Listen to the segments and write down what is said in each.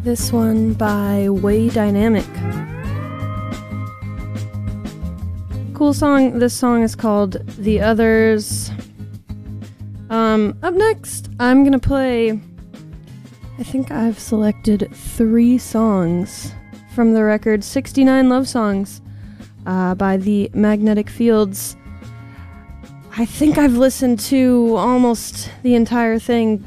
This one by Way Dynamic. Cool song. This song is called The Others. Up next, I'm gonna play, I think I've selected 3 songs from the record 69 Love Songs by the Magnetic Fields. I think I've listened to almost the entire thing.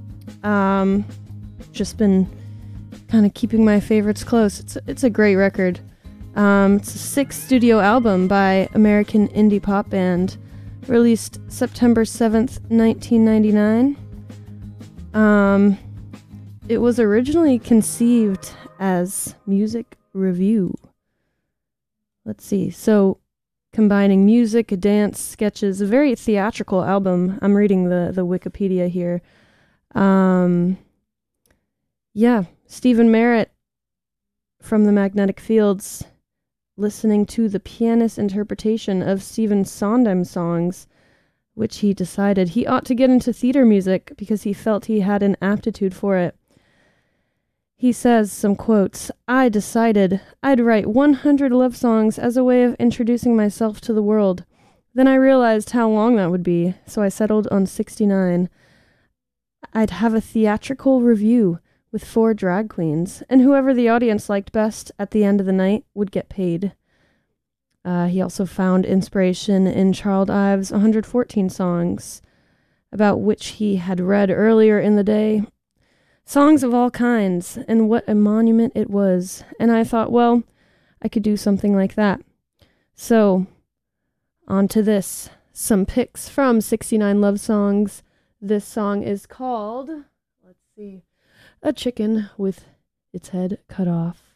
Just been kind of keeping my favorites close. It's a great record. It's a 6th studio album by American indie pop band, released September 7th, 1999. It was originally conceived as music review. Let's see. So, combining music, dance, sketches, a very theatrical album. I'm reading the Wikipedia here. Stephen Merritt from the Magnetic Fields, listening to the pianist interpretation of Stephen Sondheim songs, which he decided he ought to get into theater music because he felt he had an aptitude for it. He says, some quotes, "I decided I'd write 100 love songs as a way of introducing myself to the world. Then I realized how long that would be, so I settled on 69. I'd have a theatrical review with 4 drag queens, and whoever the audience liked best at the end of the night would get paid." He also found inspiration in Charles Ives' 114 songs, about which he had read earlier in the day. Songs of all kinds, and what a monument it was. And I thought, well, I could do something like that. So, on to this. Some picks from 69 Love Songs. This song is called, let's see, "A Chicken with Its Head Cut Off."